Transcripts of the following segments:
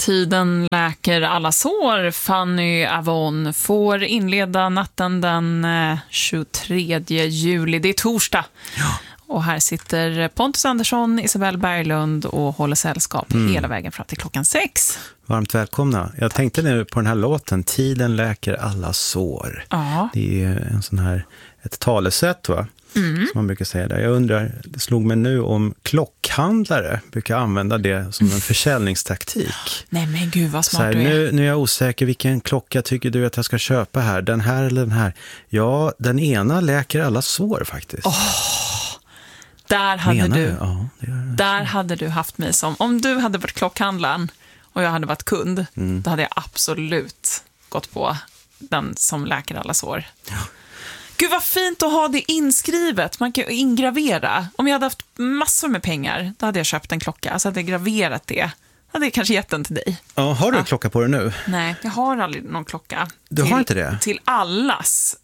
Tiden läker alla sår. Fanny Avon får inleda natten den 23 juli. Det är torsdag. Ja. Och här sitter Pontus Andersson, Isabelle Berglund och håller sällskap hela vägen fram till klockan 6. Varmt välkomna. Jag tänkte nu på den här låten, Tiden läker alla sår. Ja. Det är en sån här, ett talesätt va? Som man brukar säga där. Jag undrar, det slog mig nu om klockhandlare brukar använda det som en försäljningstaktik. Nej men gud vad smart så här, du är. nu är jag osäker, vilken klocka tycker du att jag ska köpa här? Den här eller den här? Ja, den ena läker alla sår faktiskt. Där hade du. Ja, Där hade du haft mig som, om du hade varit klockhandlaren och jag hade varit kund, då hade jag absolut gått på den som läker alla sår. Ja. Gud vad fint att ha det inskrivet. Man kan ju ingravera. Om jag hade haft massor med pengar, då hade jag köpt en klocka. Så hade jag graverat det. Då hade jag kanske gett den till dig. Ja, har du en klocka på dig nu? Nej, jag har aldrig någon klocka. Du har inte det? Till allas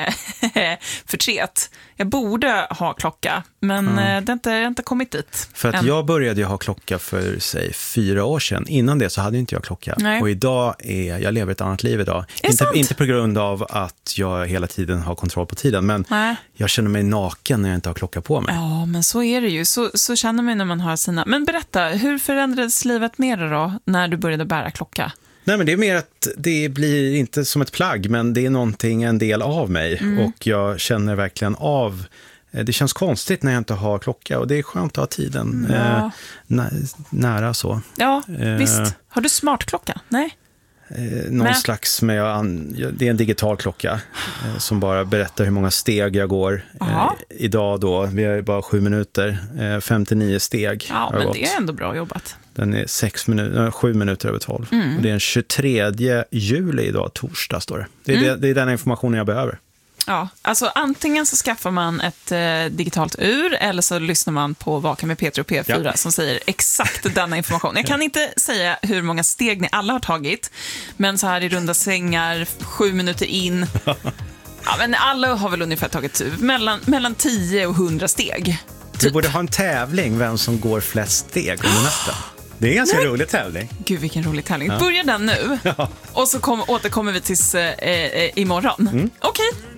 förtret. Jag borde ha klocka, men det har inte kommit dit. För att jag började ju ha klocka för, säg, 4 år sedan. Innan det så hade inte jag klocka. Nej. Och idag jag lever ett annat liv idag. Inte på grund av att jag hela tiden har kontroll på tiden, men jag känner mig naken när jag inte har klocka på mig. Ja, men så är det ju. Så känner man när man har sina... Men berätta, hur förändrades livet mer då när du började bära klocka? Nej, men det är mer att det blir inte som ett plagg, men det är någonting, en del av mig. Och jag känner verkligen av... Det känns konstigt när jag inte har klocka och det är skönt att ha tiden nära så. Ja, visst. Har du smartklocka? Nej. Någon slags, det är en digital klocka som bara berättar hur många steg jag går. Idag då, vi har bara 7 minuter, 59 steg. Ja, men det är ändå bra jobbat. Den är 7 minuter över 12. Och det är den 23 juli idag, torsdag står det. Det är den informationen jag behöver. Ja, alltså antingen så skaffar man ett digitalt ur eller så lyssnar man på Vaken med Peter och P4 som säger exakt denna information. Jag kan inte säga hur många steg ni alla har tagit, men så här i runda sängar, 7 minuter in. Ja, men alla har väl ungefär tagit mellan 10 och 100 steg. Du borde ha en tävling vem som går flest steg under natten. Det är en ganska rolig tävling. Gud, vilken rolig tävling. Börja den nu. Och så återkommer vi tills imorgon. Okej.